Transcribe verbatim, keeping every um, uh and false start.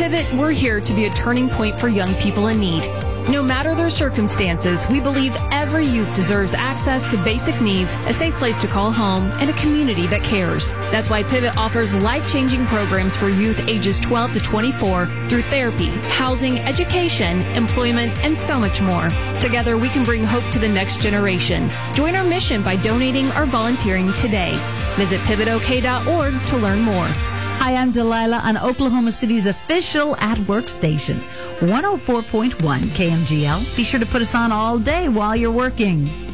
Pivot, we're here to be a turning point for young people in need. No matter their circumstances, we believe every youth deserves access to basic needs, a safe place to call home, and a community that cares. That's why Pivot offers life-changing programs for youth ages twelve to twenty-four through therapy, housing, education, employment, and so much more. Together, we can bring hope to the next generation. Join our mission by donating or volunteering today. Visit pivot o k dot org to learn more. Hi, I'm Delilah on Oklahoma City's official At Work station, one oh four point one K M G L. Be sure to put us on all day while you're working.